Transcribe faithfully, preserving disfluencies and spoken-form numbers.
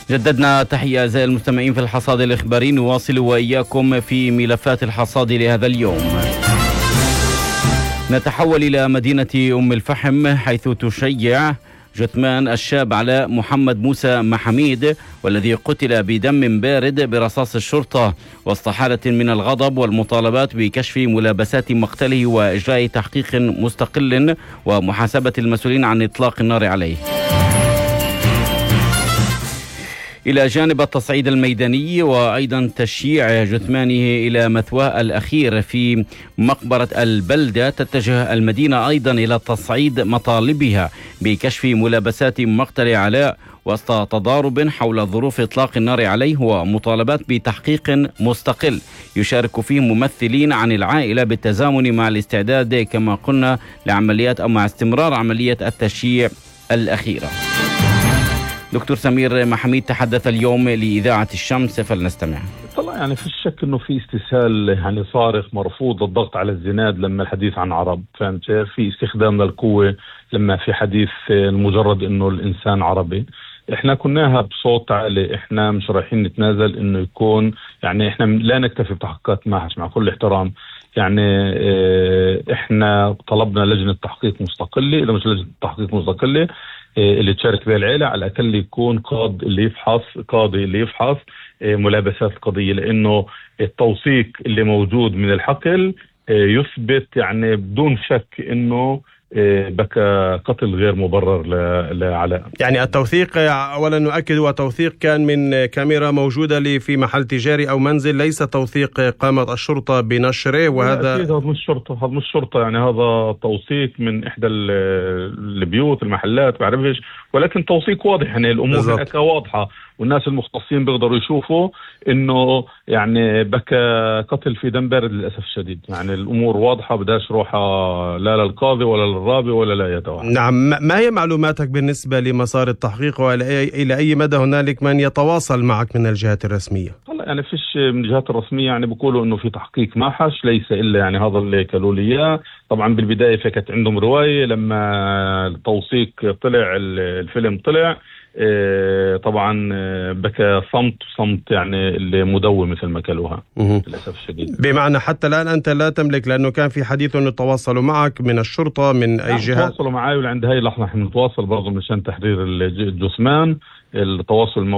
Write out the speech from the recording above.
جددنا تحية أعزائي المستمعين في الحصاد الإخباري، نواصل وإياكم في ملفات الحصاد لهذا اليوم. نتحول إلى مدينة أم الفحم حيث تشيع جثمان الشاب علاء محمد موسى محميد والذي قتل بدم بارد برصاص الشرطة وسط حالة من الغضب والمطالبات بكشف ملابسات مقتله وإجراء تحقيق مستقل ومحاسبة المسؤولين عن إطلاق النار عليه. إلى جانب التصعيد الميداني وأيضا تشييع جثمانه إلى مثواه الأخير في مقبرة البلدة، تتجه المدينة أيضا إلى تصعيد مطالبها بكشف ملابسات مقتل علاء وسط تضارب حول ظروف إطلاق النار عليه ومطالبات بتحقيق مستقل يشارك فيه ممثلين عن العائلة بالتزامن مع الاستعداد كما قلنا لعمليات أو مع استمرار عملية التشييع الأخيرة. دكتور سمير محميد تحدث اليوم لإذاعة الشمس، فلنستمع. طبعا يعني في الشك انه في استسهال يعني صارخ مرفوض للضغط على الزناد لما الحديث عن عرب، فهمت؟ في استخدام للقوة لما في حديث المجرد انه الانسان عربي. احنا كناها بصوت عالي، احنا مش رايحين نتنازل انه يكون يعني احنا لا نكتفي بتحقيقات معهش مع كل احترام. يعني اه احنا طلبنا لجنة تحقيق مستقلة، اذا مش لجنة تحقيق مستقلة اللي تشارك بها العيلة على الأقل يكون قاضي اللي يفحص قاضي اللي يفحص ملابسات القضية، لأنه التوثيق اللي موجود من الحقل يثبت يعني بدون شك أنه بكى قتل غير مبرر لعلاء. يعني التوثيق أولا نؤكد هو توثيق كان من كاميرا موجودة لي في محل تجاري أو منزل، ليس توثيق قامت الشرطة بنشره. وهذا هذا مش شرطة، هذا مش شرطة، يعني هذا توثيق من إحدى البيوت المحلات بعرفش، ولكن توثيق واضح، يعني الأمور هناك واضحة والناس المختصين بيقدروا يشوفوا إنه يعني بكى قتل في دم بارد للأسف الشديد. يعني الأمور واضحة، بداش روحها لا للقاضي ولا للرابي ولا لا يتوقع. نعم، ما هي معلوماتك بالنسبة لمسار التحقيق وإلى أي مدى هنالك من يتواصل معك من الجهات الرسمية؟ والله يعني فيش من الجهات الرسمية، يعني بيقولوا إنه في تحقيق ماحش، ليس إلا يعني هذا اللي قالوا لي إياه. طبعا بالبداية فكانت عندهم رواية، لما التوثيق طلع الفيلم طلع طبعا بكى صمت صمت يعني اللي مدوي مثل ما قالوها للأسف الشديد. بمعنى حتى الآن أنت لا تملك، لأنه كان في حديث أنه تواصلوا معك من الشرطة من أي جهة؟ تواصلوا معي، ولعند هاي اللحظة نحن نتواصل برضو مشان تحرير الجثمان. التواصل